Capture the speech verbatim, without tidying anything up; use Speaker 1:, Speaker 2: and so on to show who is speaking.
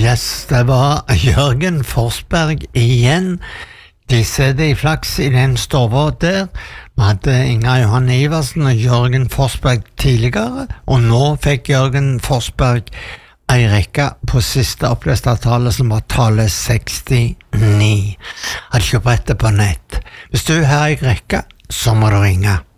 Speaker 1: Yes, det var Jørgen Forsberg igjen. De sitter i flaks i den stova der. Vi hadde Inger Johan Iversen og Jørgen Forsberg tidligere, og nå fikk Jørgen Forsberg ei rekke på siste oppleste tale som var tale sekstini. Hadde ikke brettet på nett. Hvis du har ei rekke, så må du ringe.